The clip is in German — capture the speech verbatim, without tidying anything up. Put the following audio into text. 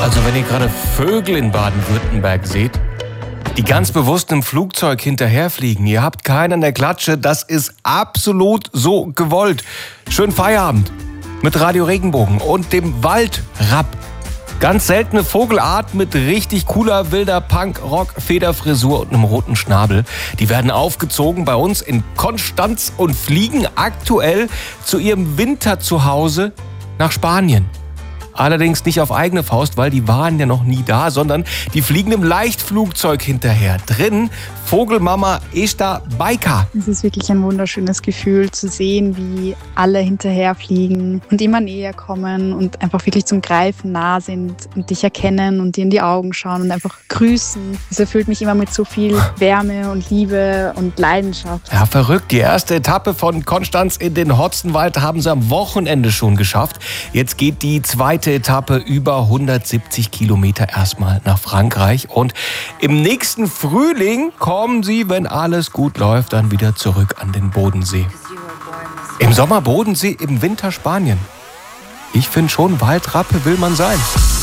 Also wenn ihr gerade Vögel in Baden-Württemberg seht, die ganz bewusst im Flugzeug hinterherfliegen, ihr habt keinen an der Klatsche, das ist absolut so gewollt. Schönen Feierabend mit Radio Regenbogen und dem Waldrapp. Ganz seltene Vogelart mit richtig cooler, wilder Punk-Rock-Federfrisur und einem roten Schnabel. Die werden aufgezogen bei uns in Konstanz und fliegen aktuell zu ihrem Winterzuhause nach Spanien. Allerdings nicht auf eigene Faust, weil die waren ja noch nie da, sondern die fliegen im Leichtflugzeug hinterher. Drin Vogelmama Esta Baika. Es ist wirklich ein wunderschönes Gefühl zu sehen, wie alle hinterherfliegen und immer näher kommen und einfach wirklich zum Greifen nah sind und dich erkennen und dir in die Augen schauen und einfach grüßen. Es erfüllt mich immer mit so viel Wärme und Liebe und Leidenschaft. Ja, verrückt. Die erste Etappe von Konstanz in den Hotzenwald haben sie am Wochenende schon geschafft. Jetzt geht die zweite Etappe über hundertsiebzig Kilometer erstmal nach Frankreich. Und im nächsten Frühling kommen sie, wenn alles gut läuft, dann wieder zurück an den Bodensee. Im Sommer Bodensee, im Winter Spanien. Ich finde schon, Waldrappe will man sein.